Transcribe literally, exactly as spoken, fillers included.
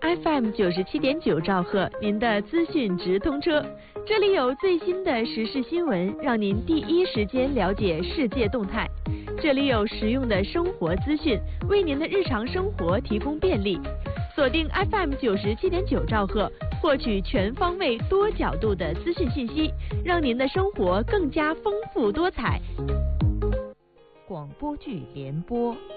F M 九十七点九兆赫，您的资讯直通车。这里有最新的时事新闻，让您第一时间了解世界动态。这里有实用的生活资讯，为您的日常生活提供便利。锁定 F M 九十七点九兆赫，获取全方位、多角度的资讯信息，让您的生活更加丰富多彩。 广播剧联播。